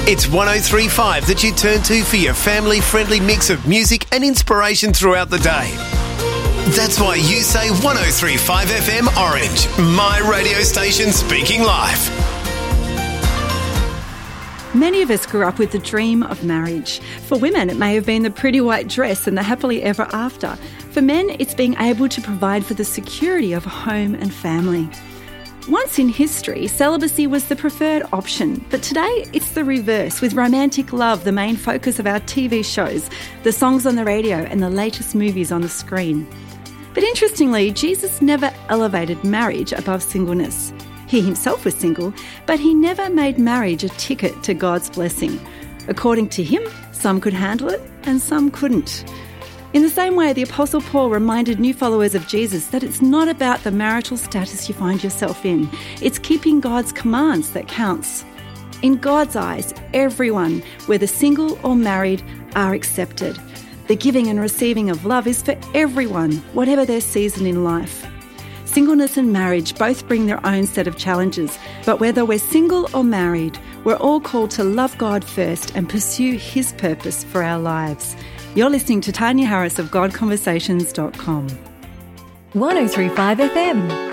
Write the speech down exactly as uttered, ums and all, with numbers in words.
It's one oh three point five that you turn to for your family-friendly mix of music and inspiration throughout the day. That's why you say one oh three point five F M Orange, my radio station speaking life. Many of us grew up with the dream of marriage. For women, it may have been the pretty white dress and the happily ever after. For men, it's being able to provide for the security of a home and family. Once in history, celibacy was the preferred option, but today it's the reverse, with romantic love the main focus of our T V shows, the songs on the radio and the latest movies on the screen. But interestingly, Jesus never elevated marriage above singleness. He himself was single, but he never made marriage a ticket to God's blessing. According to him, some could handle it and some couldn't. In the same way, the Apostle Paul reminded new followers of Jesus that it's not about the marital status you find yourself in. It's keeping God's commands that counts. In God's eyes, everyone, whether single or married, are accepted. The giving and receiving of love is for everyone, whatever their season in life. Singleness and marriage both bring their own set of challenges, but whether we're single or married, we're all called to love God first and pursue his purpose for our lives. You're listening to Tanya Harris of God Conversations dot com. one oh three point five F M.